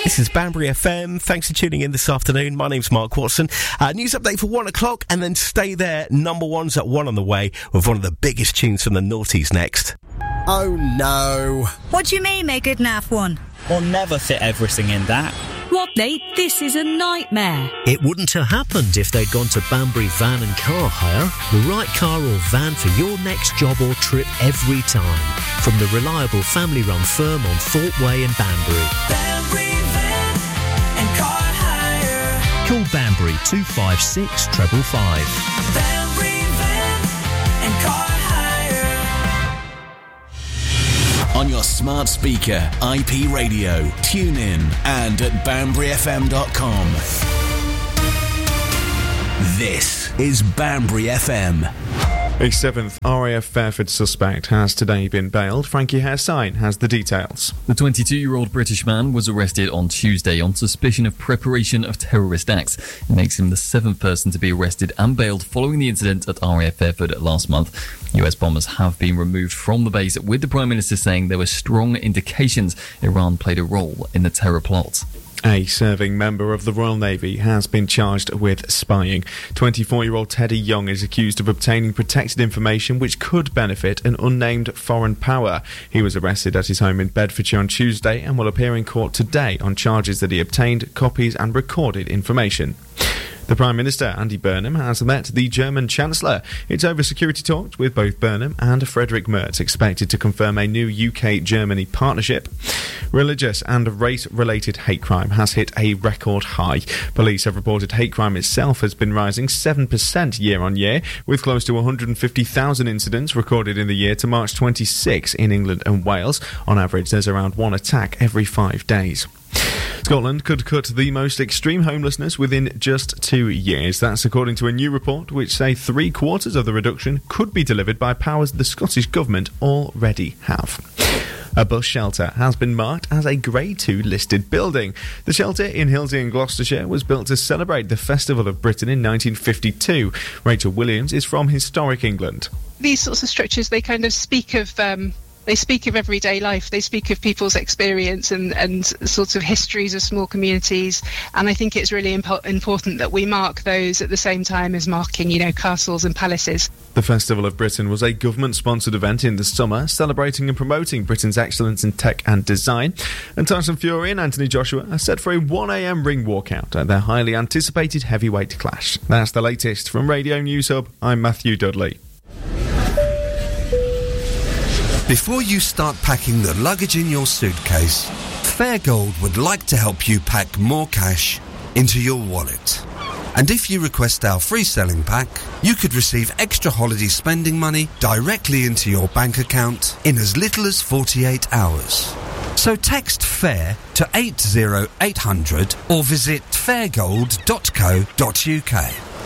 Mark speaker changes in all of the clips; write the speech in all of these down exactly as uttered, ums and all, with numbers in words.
Speaker 1: This is Banbury F M. Thanks for tuning in this afternoon. My name's Mark Watson. Uh, news update for one o'clock, and then stay there. Number one's at one on the way with one of the biggest tunes from the noughties next.
Speaker 2: Oh no.
Speaker 3: What do you mean, make it naff one?
Speaker 4: We'll never fit everything in that.
Speaker 3: What, Nate? This is a nightmare.
Speaker 5: It wouldn't have happened if they'd gone to Banbury Van and Car Hire. The right car or van for your next job or trip every time. From the reliable family-run firm on Thorpe Way in Banbury.
Speaker 6: Banbury Van and Car Hire.
Speaker 5: Call Banbury two five six five five five.
Speaker 6: Banbury Van and Car Hire.
Speaker 7: On your smart speaker, I P radio, tune in, and at banbury f m dot com. This is Banbury F M.
Speaker 8: A seventh R A F Fairford suspect has today been bailed. Frankie Haresine has the details.
Speaker 9: The twenty-two-year-old British man was arrested on Tuesday on suspicion of preparation of terrorist acts. It makes him the seventh person to be arrested and bailed following the incident at R A F Fairford last month. U S bombers have been removed from the base, with the Prime Minister saying there were strong indications Iran played a role in the terror plot.
Speaker 8: A serving member of the Royal Navy has been charged with spying. twenty-four-year-old Teddy Young is accused of obtaining protected information which could benefit an unnamed foreign power. He was arrested at his home in Bedfordshire on Tuesday and will appear in court today on charges that he obtained copies and recorded information. The Prime Minister, Andy Burnham, has met the German Chancellor. It's over security talks with both Burnham and Frederick Merz, expected to confirm a new U K-Germany partnership. Religious and race-related hate crime has hit a record high. Police have reported hate crime itself has been rising seven percent year-on-year, with close to one hundred fifty thousand incidents recorded in the year to March twenty-sixth in England and Wales. On average, there's around one attack every five days. Scotland could cut the most extreme homelessness within just two years. That's according to a new report which say three quarters of the reduction could be delivered by powers the Scottish Government already have. A bus shelter has been marked as a Grade two listed building. The shelter in Hilsey in Gloucestershire was built to celebrate the Festival of Britain in nineteen fifty-two. Rachel Williams is from Historic England.
Speaker 10: These sorts of structures, they kind of speak of... Um They speak of everyday life. They speak of people's experience and, and sorts of histories of small communities. And I think it's really impo- important that we mark those at the same time as marking, you know, castles and palaces.
Speaker 8: The Festival of Britain was a government-sponsored event in the summer, celebrating and promoting Britain's excellence in tech and design. And Tyson Fury and Anthony Joshua are set for a one a.m. ring walkout at their highly anticipated heavyweight clash. That's the latest from Radio News Hub. I'm Matthew Dudley.
Speaker 11: Before you start packing the luggage in your suitcase, Fairgold would like to help you pack more cash into your wallet. And if you request our free selling pack, you could receive extra holiday spending money directly into your bank account in as little as forty-eight hours. So text FAIR to eight zero eight hundred or visit fairgold dot co dot uk.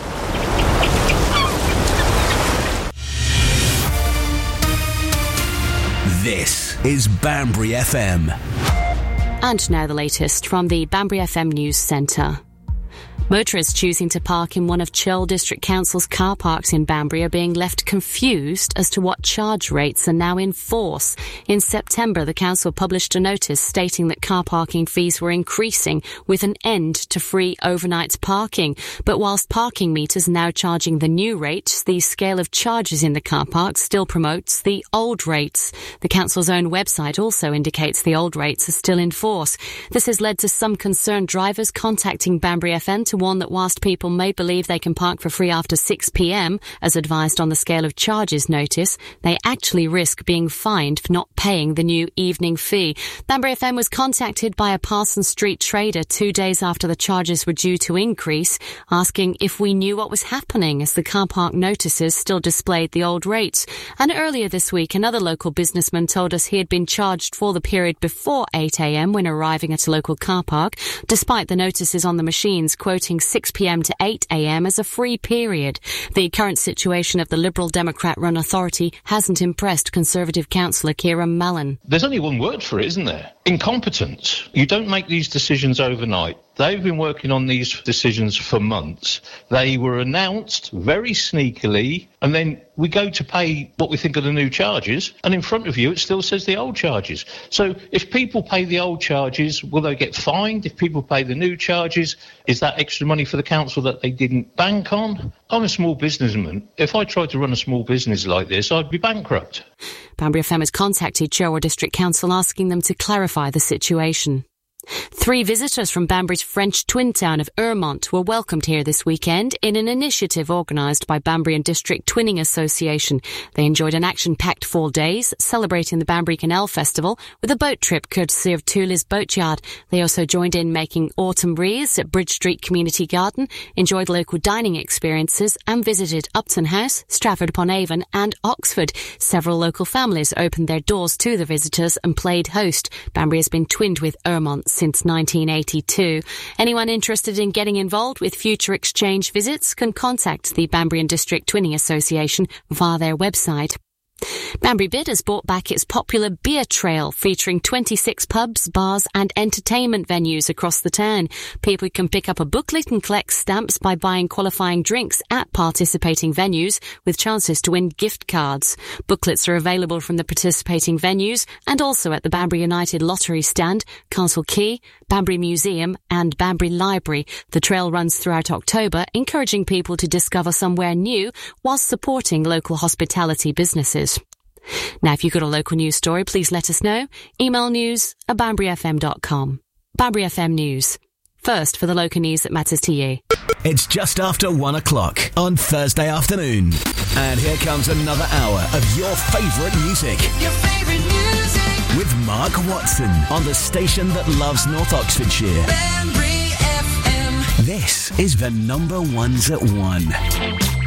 Speaker 7: This is Banbury F M.
Speaker 12: And now the latest from the Banbury F M News Centre. Motorists choosing to park in one of Churl District Council's car parks in Banbury are being left confused as to what charge rates are now in force. In September, the council published a notice stating that car parking fees were increasing with an end to free overnight parking. But whilst parking meters are now charging the new rates, the scale of charges in the car park still promotes the old rates. The council's own website also indicates the old rates are still in force. This has led to some concerned drivers contacting Banbury F M to warn that whilst people may believe they can park for free after six p.m, as advised on the scale of charges notice, they actually risk being fined for not paying the new evening fee. Banbury F M was contacted by a Parsons Street trader two days after the charges were due to increase, asking if we knew what was happening as the car park notices still displayed the old rates. And earlier this week, another local businessman told us he had been charged for the period before eight a.m. when arriving at a local car park, despite the notices on the machines quoting six p.m. to eight a.m. as a free period. The current situation of the Liberal Democrat-run authority hasn't impressed Conservative councillor Kieran Mallon.
Speaker 13: There's only one word for it, isn't there? incompetence. You don't make these decisions overnight. They've been working on these decisions for months. They were announced very sneakily, and then we go to pay what we think are the new charges, and in front of you it still says the old charges. So if people pay the old charges, will they get fined? If people pay the new charges, is that extra money for the council that they didn't bank on? I'm a small businessman. If I tried to run a small business like this, I'd be bankrupt.
Speaker 12: Banbury F M has contacted Cherwell District Council asking them to clarify the situation. Three visitors from Banbury's French twin town of Urmont were welcomed here this weekend in an initiative organised by Banbury and District Twinning Association. They enjoyed an action-packed four days, celebrating the Banbury Canal Festival with a boat trip courtesy of Tulis Boatyard. They also joined in making autumn wreaths at Bridge Street Community Garden, enjoyed local dining experiences and visited Upton House, Stratford-upon-Avon and Oxford. Several local families opened their doors to the visitors and played host. Banbury has been twinned with Urmont since nineteen eighty-two. Anyone interested in getting involved with future exchange visits can contact the Banbury and District Twinning Association via their website. Banbury Bid has brought back its popular beer trail featuring twenty-six pubs, bars and entertainment venues across the town. People can pick up a booklet and collect stamps by buying qualifying drinks at participating venues with chances to win gift cards. Booklets are available from the participating venues and also at the Banbury United Lottery Stand, Castle Quay, Banbury Museum and Banbury Library. The trail runs throughout October, encouraging people to discover somewhere new whilst supporting local hospitality businesses. Now, if you've got a local news story, please let us know. Email news at banbury f m dot com. Banbury F M News. First for the local news that matters to you.
Speaker 7: It's just after one o'clock on Thursday afternoon. And here comes another hour of your favourite music.
Speaker 6: Your favourite music.
Speaker 7: With Mark Watson on the station that loves North Oxfordshire.
Speaker 6: Banbury F M.
Speaker 7: This is the number ones at one.